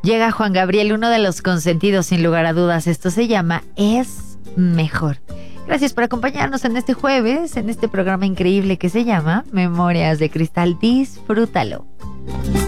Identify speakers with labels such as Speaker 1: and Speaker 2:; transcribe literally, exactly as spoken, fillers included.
Speaker 1: Llega Juan Gabriel, uno de los consentidos sin lugar a dudas. Esto se llama Es Mejor. Gracias por acompañarnos en este jueves, en este programa increíble que se llama Memorias de Cristal. Disfrútalo.